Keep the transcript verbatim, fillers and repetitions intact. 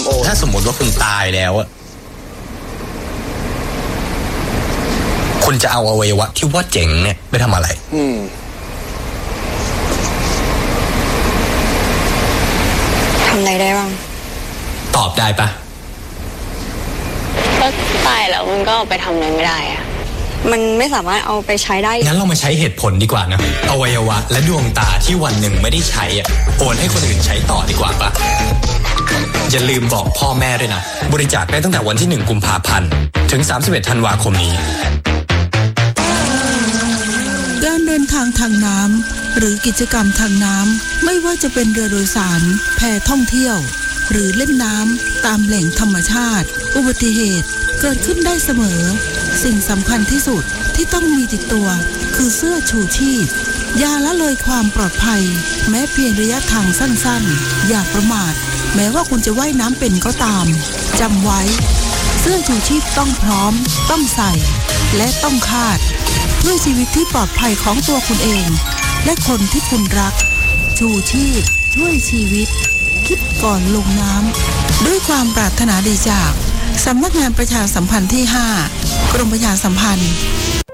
ถ้าสมมติว่าคุณตายแล้วอะคุณจะเอาอวัยวะที่ว่าเจ๋งเนี่ยไปทำอะไรอืมทำอะไรได้บ้างตอบได้ปะก็ตายแล้วมันก็เอาไปทำอะไรไม่ได้อะมันไม่สามารถเอาไปใช้ได้งั้นเรามาใช้เหตุผลดีกว่านะอวัยวะและดวงตาที่วันหนึ่งไม่ได้ใช้อ่ะโอนให้คนอื่นใช้ต่อดีกว่าปะอย่าลืมบอกพ่อแม่ด้วยนะบริจาคได้ตั้งแต่วันที่หนึ่งกุมภาพันธ์ถึงสามสิบเอ็ดธันวาคมนี้การเดินทางทางน้ำหรือกิจกรรมทางน้ำไม่ว่าจะเป็นเรือโดยสารแพท่องเที่ยวหรือเล่นน้ำตามแหล่งธรรมชาติอุบัติเหตุเกิดขึ้นได้เสมอสิ่งสำคัญที่สุดที่ต้องมีติดตัวคือเสื้อชูชีพอย่าละเลยความปลอดภัยแม้เพียงระยะทางสั้นๆอย่าประมาทแม้ว่าคุณจะว่ายน้ำเป็นก็ตามจำไว้เสื้อชูชีพต้องพร้อมต้องใส่และต้องคาดเพื่อชีวิตที่ปลอดภัยของตัวคุณเองและคนที่คุณรักชูชีพช่วยชีวิตคิดก่อนลงน้ำด้วยความปรารถนาดีจากสำนักงานประชาสัมพันธ์ที่ห้ากรมประชาสัมพันธ์